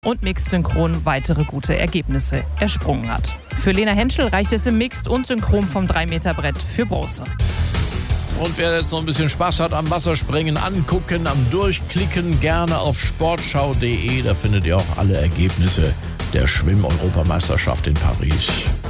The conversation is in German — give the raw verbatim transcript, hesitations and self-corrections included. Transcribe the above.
und Mixed Synchron weitere gute Ergebnisse ersprungen hat. Für Lena Henschel reicht es im Mixed und Synchron vom drei Meter Brett für Bronze. Und wer jetzt noch ein bisschen Spaß hat am Wasserspringen, angucken, am Durchklicken, gerne auf sportschau punkt de. Da findet ihr auch alle Ergebnisse der Schwimm-Europameisterschaft in Paris.